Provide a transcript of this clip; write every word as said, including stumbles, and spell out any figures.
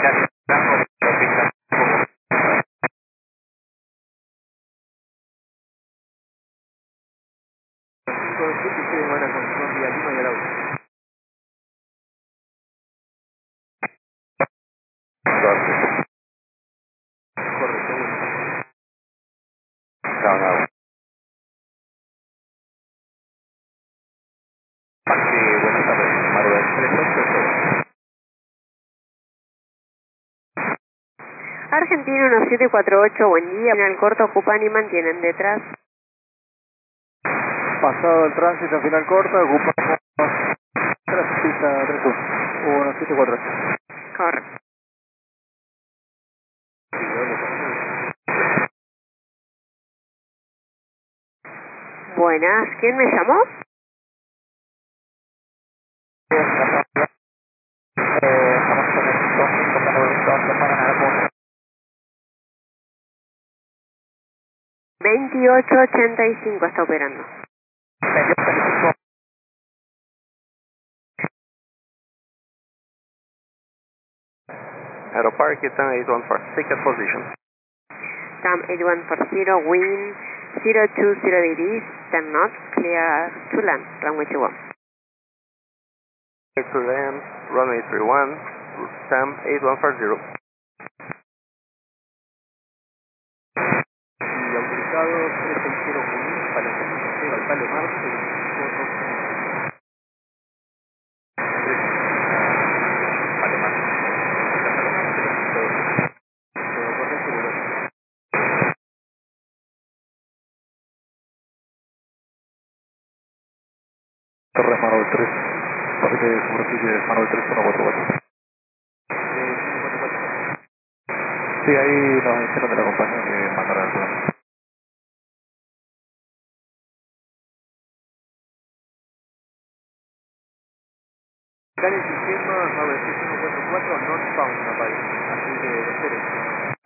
Gracias, Franco, autopista. cinco de siete, ustedes van a continuar vía Lima y al auto. Correcto, bueno. Chao, chao. Sí, buenas tardes, Maru Expreso. Argentina uno siete cuatro ocho, buen día. Final corto, ocupan y mantienen detrás. Pasado el tránsito final corto, ocupamos tres pista tres uno siete cuatro ocho. Correcto. Buenas, ¿quién me llamó? veintiocho ochenta y cinco está operando. Aeropark, it's an eight one four, ticket position. Tam eight one four zero, wind zero two zero degrees, ten knots, clear to land, runway two one. eight to land, runway three one, Tam eight one four zero. Y autorizado tres seis cero Junín, Palomino, Paseo al Palomar, veinticinco dos quince. Palomar. Todo correcto, bueno. Torres Manuel tres, parte de superficie Manuel tres uno cuatro cuatro. Sí, ahí nos dijeron de la compañía que mandaron el plan. Acá en el sistema nueve tres uno cuatro cuatro, northbound aparece, así que lo espero.